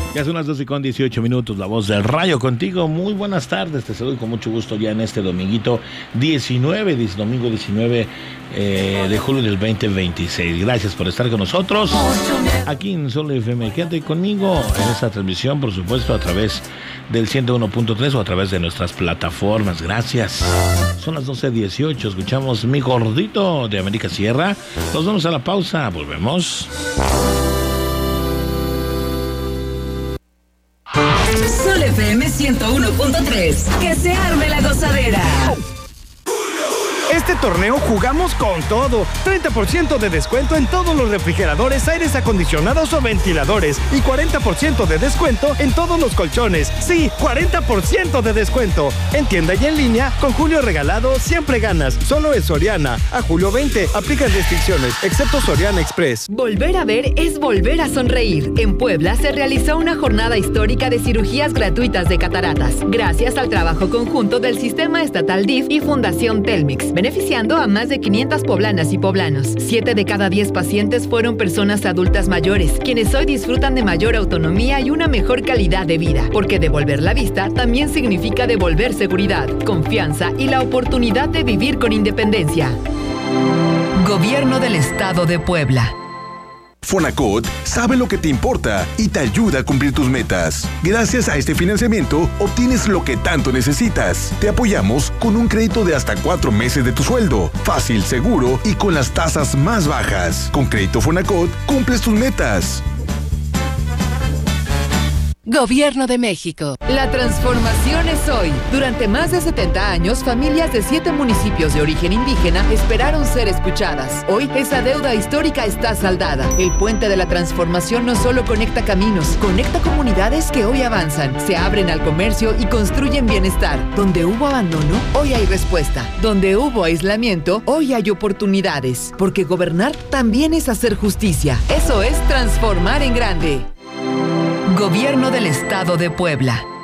Ya son las 12:18, la voz del Rayo contigo. Muy buenas tardes, te saludo con mucho gusto ya en este domingo 19 de julio del 2026. Gracias por estar con nosotros aquí en Sol FM. Quédate conmigo en esta transmisión, por supuesto, a través del 101.3 o a través de nuestras plataformas. Gracias. Son las 12:18, escuchamos Mi Gordito de América Sierra. Nos vamos a la pausa, volvemos. Sol FM 101.3. Que se arme la gozadera. Este torneo jugamos con todo. 30% de descuento en todos los refrigeradores, aires acondicionados o ventiladores. Y 40% de descuento en todos los colchones. Sí, 40% de descuento. En tienda y en línea, con Julio Regalado siempre ganas. Solo en Soriana. A julio 20, aplican restricciones, excepto Soriana Express. Volver a ver es volver a sonreír. En Puebla se realizó una jornada histórica de cirugías gratuitas de cataratas, gracias al trabajo conjunto del Sistema Estatal DIF y Fundación Telmex, beneficiando a más de 500 poblanas y poblanos. 7 de cada 10 pacientes fueron personas adultas mayores, quienes hoy disfrutan de mayor autonomía y una mejor calidad de vida, porque devolver la vista también significa devolver seguridad, confianza y la oportunidad de vivir con independencia. Gobierno del Estado de Puebla. Fonacot sabe lo que te importa y te ayuda a cumplir tus metas. Gracias a este financiamiento, obtienes lo que tanto necesitas. Te apoyamos con un crédito de hasta 4 meses de tu sueldo. Fácil, seguro y con las tasas más bajas. Con Crédito Fonacot, cumples tus metas. Gobierno de México. La transformación es hoy. Durante más de 70 años, familias de 7 municipios de origen indígena esperaron ser escuchadas. Hoy, esa deuda histórica está saldada. El puente de la transformación no solo conecta caminos, conecta comunidades que hoy avanzan, se abren al comercio y construyen bienestar. Donde hubo abandono, hoy hay respuesta. Donde hubo aislamiento, hoy hay oportunidades. Porque gobernar también es hacer justicia. Eso es transformar en grande. Gobierno del Estado de Puebla.